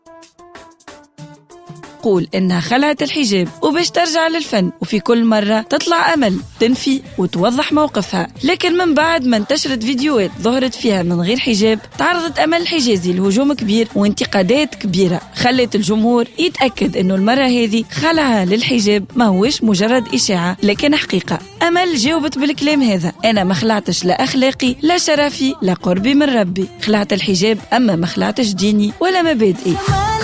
تقول إنها خلعت الحجاب وباش ترجع للفن، وفي كل مرة تطلع أمل تنفي وتوضح موقفها. لكن من بعد ما انتشرت فيديوهات ظهرت فيها من غير حجاب، تعرضت أمل الحجازي لهجوم كبير وانتقادات كبيرة خلت الجمهور يتأكد إنه المرة هذه خلعها للحجاب ما هوش مجرد إشاعة لكن حقيقة. أمل جاوبت بالكلام هذا: أنا ما خلعتش لا أخلاقي لا شرفي لا قربي من ربي، خلعت الحجاب أما ما خلعتش ديني ولا مبادئي.